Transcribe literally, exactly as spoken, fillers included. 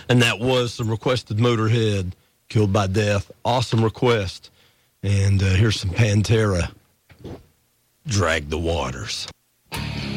And that was some requested Motorhead, Killed by Death. Awesome request. And uh, here's some Pantera, Drag the Waters.